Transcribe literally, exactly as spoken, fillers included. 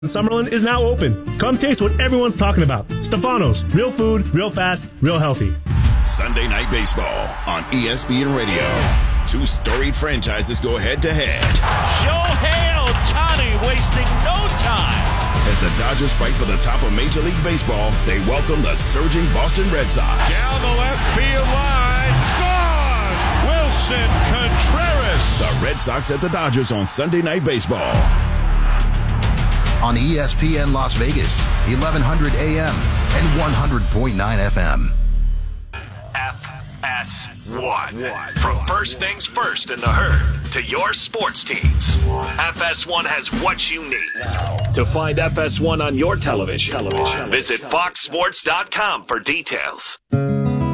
Summerlin is now open. Come taste what everyone's talking about. Stefano's. Real food, real fast, real healthy. Sunday Night Baseball on E S P N Radio. Two storied franchises go head-to-head. Shohei Ohtani wasting no time. As the Dodgers fight for the top of Major League Baseball, they welcome the surging Boston Red Sox. Down the left field line. Gone! Wilson Contreras. The Red Sox at the Dodgers on Sunday Night Baseball. On E S P N Las Vegas, eleven hundred A M and one hundred point nine F M. F S one. From first things first in the herd to your sports teams, F S one has what you need. To find F S one on your television, television. visit fox sports dot com for details.